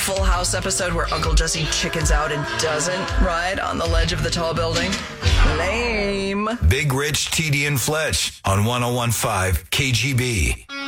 Full House episode where Uncle Jesse chickens out and doesn't ride on the ledge of the tall building? Lame. Big Rich, TD, and Fletch on 101.5 KGB.